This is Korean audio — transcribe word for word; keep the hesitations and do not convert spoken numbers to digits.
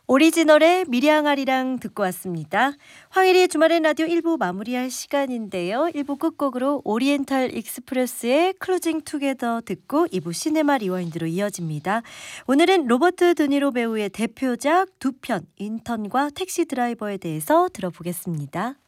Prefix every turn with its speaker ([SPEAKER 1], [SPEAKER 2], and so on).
[SPEAKER 1] 오리지널의 미량아리랑 듣고 왔습니다. 황일이 주말엔 라디오 일 부 마무리할 시간인데요. 일 부 끝곡으로 오리엔탈 익스프레스의 클로징 투게더 듣고 이 부 시네마 리와인드로 이어집니다. 오늘은 로버트 드니로 배우의 대표작 두 편 인턴과 택시 드라이버에 대해서 들어보겠습니다.